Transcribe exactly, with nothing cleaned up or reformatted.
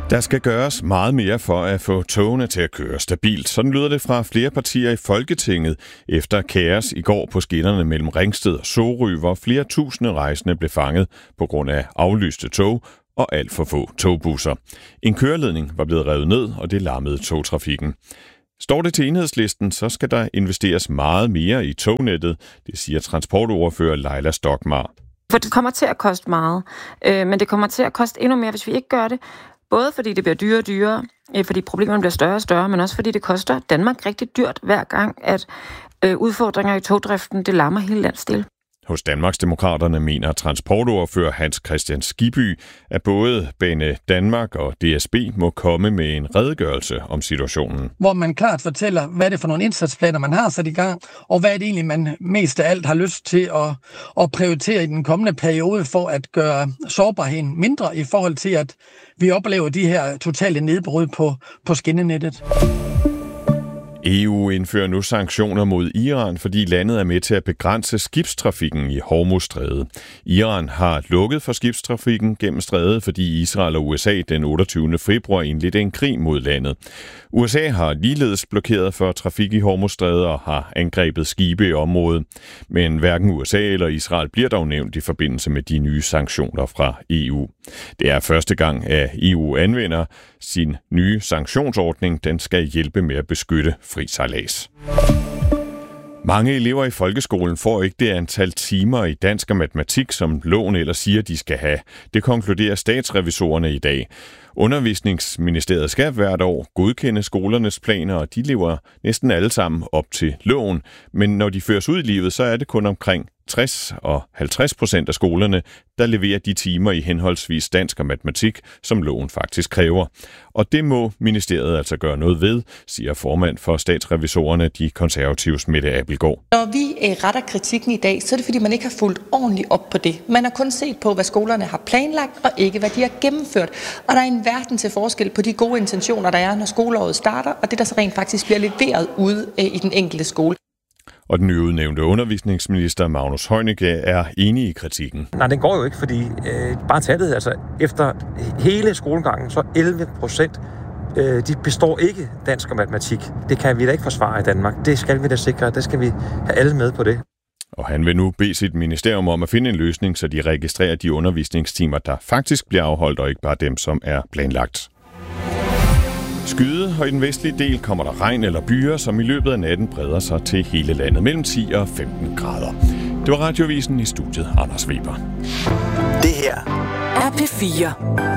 Der skal gøres meget mere for at få togene til at køre stabilt. Sådan lyder det fra flere partier i Folketinget efter kaos i går på skinnerne mellem Ringsted og Sorø, hvor flere tusinde rejsende blev fanget på grund af aflyste tog og alt for få togbusser. En køreledning var blevet revet ned, og det lammede togtrafikken. Står det til Enhedslisten, så skal der investeres meget mere i tognettet, det siger transportordfører Leila Stokmar. For det kommer til at koste meget, øh, men det kommer til at koste endnu mere, hvis vi ikke gør det. Både fordi det bliver dyrere og dyrere, øh, fordi problemerne bliver større og større, men også fordi det koster Danmark rigtig dyrt hver gang, at øh, udfordringer i togdriften, det lammer hele landsdelen. Hos Danmarksdemokraterne mener transportordfører Hans Kristian Skibby, at både Bane Danmark og D S B må komme med en redegørelse om situationen. Hvor man klart fortæller, hvad det er for nogle indsatsplaner, man har sat i gang, og hvad det egentlig, man mest af alt har lyst til at, at prioritere i den kommende periode for at gøre sårbarheden mindre i forhold til, at vi oplever de her totale nedbrud på, på skinnenettet. E U indfører nu sanktioner mod Iran, fordi landet er med til at begrænse skibstrafikken i Hormuzstrædet. Iran har lukket for skibstrafikken gennem strædet, fordi Israel og U S A den otteogtyvende februar indledte en krig mod landet. U S A har ligeledes blokeret for trafik i Hormuzstrædet og har angrebet skibe i området. Men hverken U S A eller Israel bliver dog nævnt i forbindelse med de nye sanktioner fra E U. Det er første gang, at E U anvender sin nye sanktionsordning. Den skal hjælpe med at beskytte fri sejlads. Mange elever i folkeskolen får ikke det antal timer i dansk og matematik, som loven ellers siger, de skal have. Det konkluderer statsrevisorerne i dag. Undervisningsministeriet skal hvert år godkende skolernes planer, og de lever næsten alle sammen op til loven. Men når de føres ud i livet, så er det kun omkring tres og halvtreds procent af skolerne, der leverer de timer i henholdsvis dansk og matematik, som loven faktisk kræver. Og det må ministeriet altså gøre noget ved, siger formand for statsrevisorerne, de konservatives Mette Abildgaard. Når vi retter kritikken i dag, så er det fordi, man ikke har fulgt ordentligt op på det. Man har kun set på, hvad skolerne har planlagt, og ikke hvad de har gennemført. Og der er en verden til forskel på de gode intentioner, der er, når skoleåret starter, og det, der så rent faktisk bliver leveret ude i den enkelte skole. Og den nyudnævnte undervisningsminister Magnus Heunicke er enig i kritikken. Nej, den går jo ikke, fordi øh, bare tallet, altså efter hele skolegangen, så elleve procent, øh, de består ikke dansk og matematik. Det kan vi da ikke forsvare i Danmark. Det skal vi da sikre, det skal vi have alle med på det. Og han vil nu bede sit ministerium om at finde en løsning, så de registrerer de undervisningstimer, der faktisk bliver afholdt, og ikke bare dem, som er planlagt. Skyde, og i den vestlige del kommer der regn eller byer, som i løbet af natten breder sig til hele landet mellem ti og femten grader. Det var Radiovisen, i studiet Anders Weber. Det her er P fire.